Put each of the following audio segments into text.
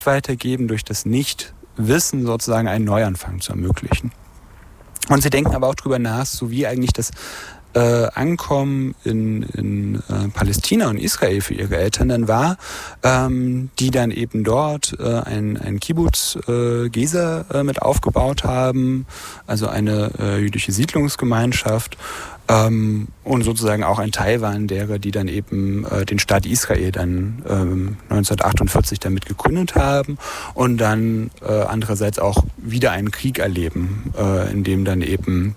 Weitergeben, durch das Nichtwissen sozusagen einen Neuanfang zu ermöglichen. Und sie denken aber auch darüber nach, so wie eigentlich das Ankommen in Palästina und Israel für ihre Eltern dann war, die dann eben dort ein Kibbutz Gezer mit aufgebaut haben, also eine jüdische Siedlungsgemeinschaft, und sozusagen auch ein Teil waren derer, die dann eben den Staat Israel dann 1948 damit gegründet haben und dann andererseits auch wieder einen Krieg erleben, in dem dann eben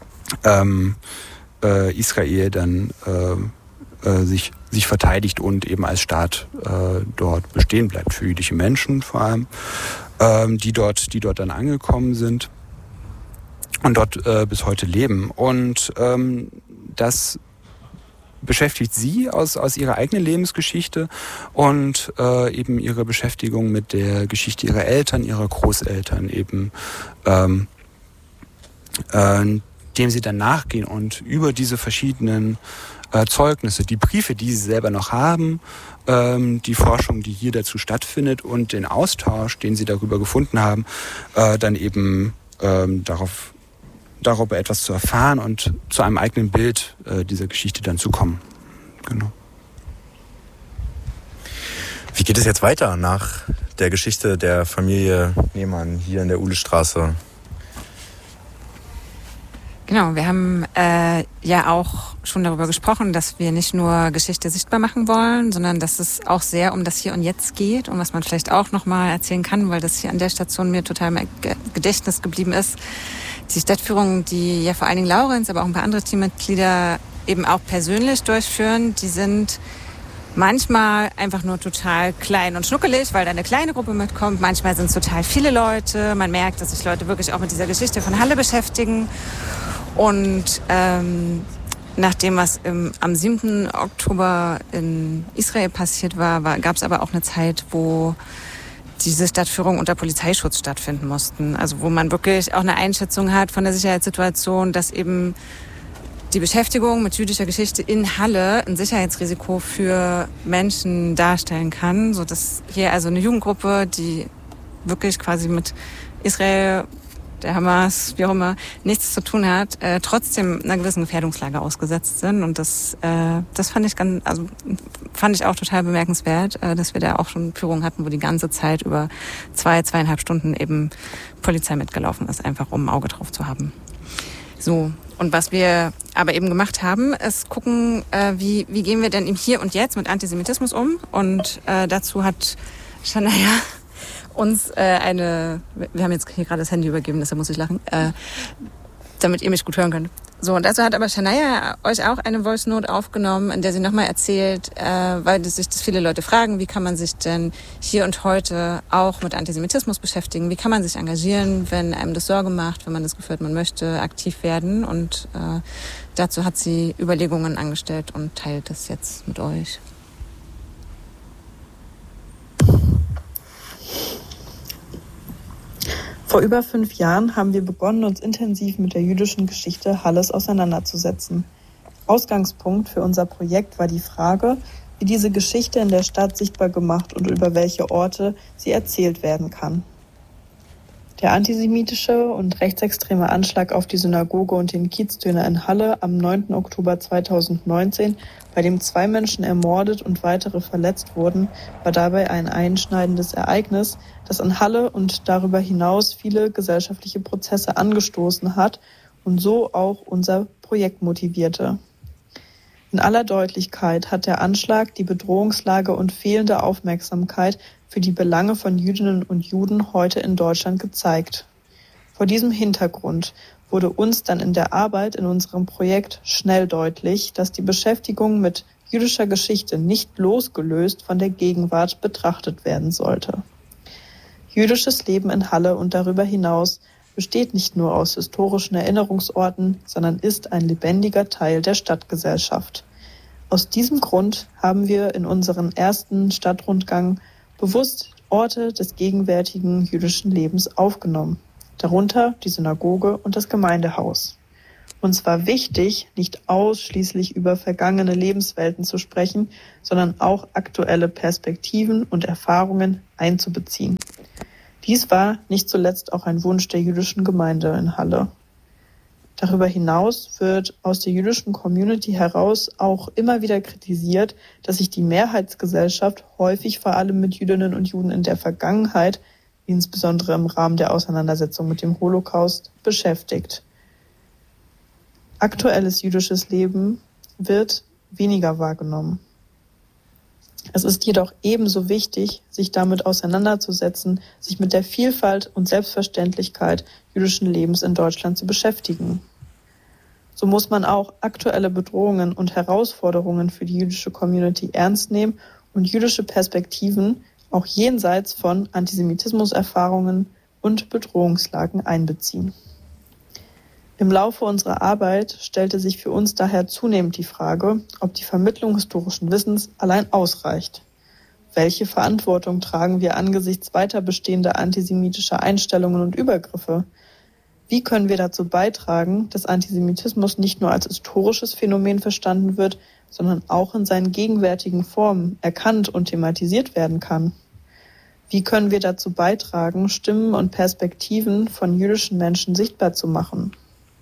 Israel dann sich verteidigt und eben als Staat dort bestehen bleibt für jüdische Menschen vor allem, die dort dann angekommen sind und dort bis heute leben. Und das beschäftigt sie aus ihrer eigenen Lebensgeschichte und eben ihre Beschäftigung mit der Geschichte ihrer Eltern, ihrer Großeltern eben, dem sie dann nachgehen und über diese verschiedenen Zeugnisse, die Briefe, die sie selber noch haben, die Forschung, die hier dazu stattfindet und den Austausch, den sie darüber gefunden haben, dann eben darüber etwas zu erfahren und zu einem eigenen Bild dieser Geschichte dann zu kommen. Genau. Wie geht es jetzt weiter nach der Geschichte der Familie Nehmann hier in der Uhlestraße? Genau, wir haben ja auch schon darüber gesprochen, dass wir nicht nur Geschichte sichtbar machen wollen, sondern dass es auch sehr um das Hier und Jetzt geht und was man vielleicht auch nochmal erzählen kann, weil das hier an der Station mir total im Gedächtnis geblieben ist. Die Stadtführungen, die ja vor allen Dingen Laurenz, aber auch ein paar andere Teammitglieder eben auch persönlich durchführen, die sind manchmal einfach nur total klein und schnuckelig, weil da eine kleine Gruppe mitkommt. Manchmal sind es total viele Leute. Man merkt, dass sich Leute wirklich auch mit dieser Geschichte von Halle beschäftigen. Und nach dem, was am 7. Oktober in Israel passiert war, gab es aber auch eine Zeit, wo diese Stadtführungen unter Polizeischutz stattfinden mussten. Also wo man wirklich auch eine Einschätzung hat von der Sicherheitssituation, dass eben die Beschäftigung mit jüdischer Geschichte in Halle ein Sicherheitsrisiko für Menschen darstellen kann. So dass hier also eine Jugendgruppe, die wirklich quasi mit Israel, der Hamas, wie auch immer, nichts zu tun hat, trotzdem einer gewissen Gefährdungslage ausgesetzt sind. Und das fand ich auch total bemerkenswert, dass wir da auch schon Führungen hatten, wo die ganze Zeit über 2,5 Stunden eben Polizei mitgelaufen ist, einfach um ein Auge drauf zu haben. So. Und was wir aber eben gemacht haben, ist gucken, wie gehen wir denn im Hier und Jetzt mit Antisemitismus um. Und dazu hat Shania uns wir haben jetzt hier gerade das Handy übergeben, deshalb muss ich lachen, damit ihr mich gut hören könnt. So, und dazu hat aber Shania euch auch eine Voice Note aufgenommen, in der sie nochmal erzählt, weil sich das viele Leute fragen, wie kann man sich denn hier und heute auch mit Antisemitismus beschäftigen, wie kann man sich engagieren, wenn einem das Sorge macht, wenn man das Gefühl hat, man möchte aktiv werden. Und dazu hat sie Überlegungen angestellt und teilt das jetzt mit euch. Vor über 5 Jahren haben wir begonnen, uns intensiv mit der jüdischen Geschichte Halles auseinanderzusetzen. Ausgangspunkt für unser Projekt war die Frage, wie diese Geschichte in der Stadt sichtbar gemacht und über welche Orte sie erzählt werden kann. Der antisemitische und rechtsextreme Anschlag auf die Synagoge und den Kiezdöner in Halle am 9. Oktober 2019, bei dem 2 Menschen ermordet und weitere verletzt wurden, war dabei ein einschneidendes Ereignis, das in Halle und darüber hinaus viele gesellschaftliche Prozesse angestoßen hat und so auch unser Projekt motivierte. In aller Deutlichkeit hat der Anschlag die Bedrohungslage und fehlende Aufmerksamkeit für die Belange von Jüdinnen und Juden heute in Deutschland gezeigt. Vor diesem Hintergrund wurde uns dann in der Arbeit in unserem Projekt schnell deutlich, dass die Beschäftigung mit jüdischer Geschichte nicht losgelöst von der Gegenwart betrachtet werden sollte. Jüdisches Leben in Halle und darüber hinaus besteht nicht nur aus historischen Erinnerungsorten, sondern ist ein lebendiger Teil der Stadtgesellschaft. Aus diesem Grund haben wir in unserem ersten Stadtrundgang bewusst Orte des gegenwärtigen jüdischen Lebens aufgenommen, darunter die Synagoge und das Gemeindehaus. Uns war wichtig, nicht ausschließlich über vergangene Lebenswelten zu sprechen, sondern auch aktuelle Perspektiven und Erfahrungen einzubeziehen. Dies war nicht zuletzt auch ein Wunsch der jüdischen Gemeinde in Halle. Darüber hinaus wird aus der jüdischen Community heraus auch immer wieder kritisiert, dass sich die Mehrheitsgesellschaft häufig vor allem mit Jüdinnen und Juden in der Vergangenheit, insbesondere im Rahmen der Auseinandersetzung mit dem Holocaust, beschäftigt. Aktuelles jüdisches Leben wird weniger wahrgenommen. Es ist jedoch ebenso wichtig, sich damit auseinanderzusetzen, sich mit der Vielfalt und Selbstverständlichkeit jüdischen Lebens in Deutschland zu beschäftigen. So muss man auch aktuelle Bedrohungen und Herausforderungen für die jüdische Community ernst nehmen und jüdische Perspektiven auch jenseits von Antisemitismuserfahrungen und Bedrohungslagen einbeziehen. Im Laufe unserer Arbeit stellte sich für uns daher zunehmend die Frage, ob die Vermittlung historischen Wissens allein ausreicht. Welche Verantwortung tragen wir angesichts weiter bestehender antisemitischer Einstellungen und Übergriffe? Wie können wir dazu beitragen, dass Antisemitismus nicht nur als historisches Phänomen verstanden wird, sondern auch in seinen gegenwärtigen Formen erkannt und thematisiert werden kann? Wie können wir dazu beitragen, Stimmen und Perspektiven von jüdischen Menschen sichtbar zu machen?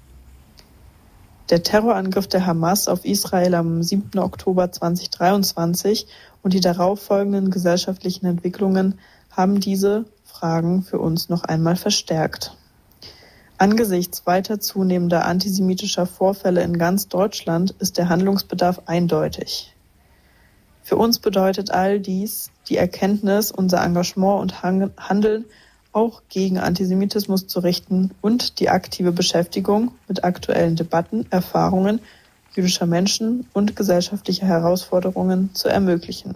Der Terrorangriff der Hamas auf Israel am 7. Oktober 2023 und die darauffolgenden gesellschaftlichen Entwicklungen haben diese Fragen für uns noch einmal verstärkt. Angesichts weiter zunehmender antisemitischer Vorfälle in ganz Deutschland ist der Handlungsbedarf eindeutig. Für uns bedeutet all dies die Erkenntnis, unser Engagement und Handeln auch gegen Antisemitismus zu richten und die aktive Beschäftigung mit aktuellen Debatten, Erfahrungen jüdischer Menschen und gesellschaftlicher Herausforderungen zu ermöglichen.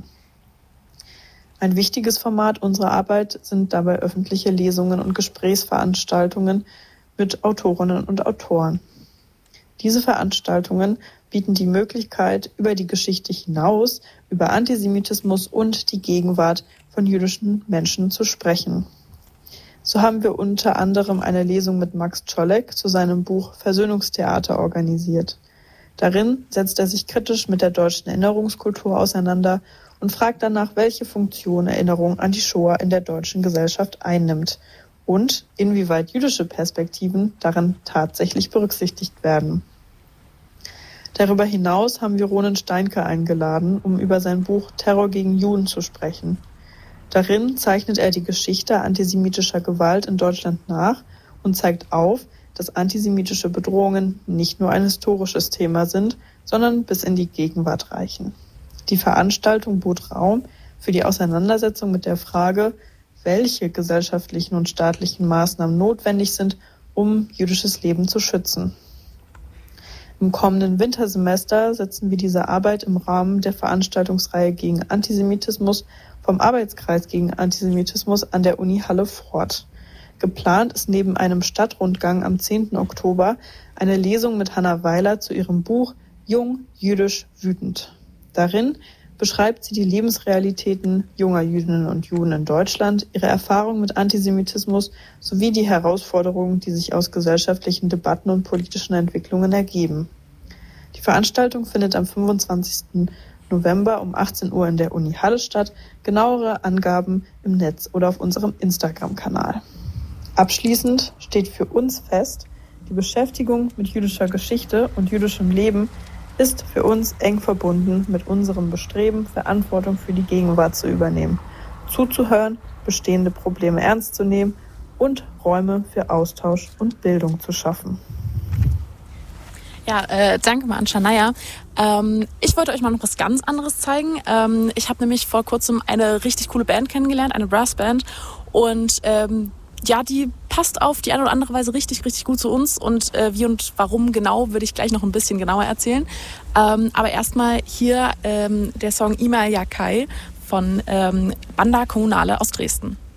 Ein wichtiges Format unserer Arbeit sind dabei öffentliche Lesungen und Gesprächsveranstaltungen mit Autorinnen und Autoren. Diese Veranstaltungen bieten die Möglichkeit, über die Geschichte hinaus über Antisemitismus und die Gegenwart von jüdischen Menschen zu sprechen. So haben wir unter anderem eine Lesung mit Max Czolek zu seinem Buch Versöhnungstheater organisiert. Darin setzt er sich kritisch mit der deutschen Erinnerungskultur auseinander und fragt danach, welche Funktion Erinnerung an die Shoah in der deutschen Gesellschaft einnimmt und inwieweit jüdische Perspektiven darin tatsächlich berücksichtigt werden. Darüber hinaus haben wir Ronen Steinke eingeladen, um über sein Buch Terror gegen Juden zu sprechen. Darin zeichnet er die Geschichte antisemitischer Gewalt in Deutschland nach und zeigt auf, dass antisemitische Bedrohungen nicht nur ein historisches Thema sind, sondern bis in die Gegenwart reichen. Die Veranstaltung bot Raum für die Auseinandersetzung mit der Frage, welche gesellschaftlichen und staatlichen Maßnahmen notwendig sind, um jüdisches Leben zu schützen. Im kommenden Wintersemester setzen wir diese Arbeit im Rahmen der Veranstaltungsreihe gegen Antisemitismus vom Arbeitskreis gegen Antisemitismus an der Uni Halle fort. Geplant ist neben einem Stadtrundgang am 10. Oktober eine Lesung mit Hanna Weiler zu ihrem Buch Jung, jüdisch, wütend. Darin beschreibt sie die Lebensrealitäten junger Jüdinnen und Juden in Deutschland, ihre Erfahrungen mit Antisemitismus sowie die Herausforderungen, die sich aus gesellschaftlichen Debatten und politischen Entwicklungen ergeben. Die Veranstaltung findet am 25. November um 18 Uhr in der Uni Halle statt. Genauere Angaben im Netz oder auf unserem Instagram-Kanal. Abschließend steht für uns fest, die Beschäftigung mit jüdischer Geschichte und jüdischem Leben ist für uns eng verbunden mit unserem Bestreben, Verantwortung für die Gegenwart zu übernehmen, zuzuhören, bestehende Probleme ernst zu nehmen und Räume für Austausch und Bildung zu schaffen. Ja, danke mal an Shania. Ich wollte euch mal noch was ganz anderes zeigen. Ich habe nämlich vor kurzem eine richtig coole Band kennengelernt, eine Brassband. Und ja, die passt auf die eine oder andere Weise richtig, richtig gut zu uns. Und wie und warum genau, würde ich gleich noch ein bisschen genauer erzählen. Aber erstmal hier der Song Ima Yakai von Banda Kommunale aus Dresden.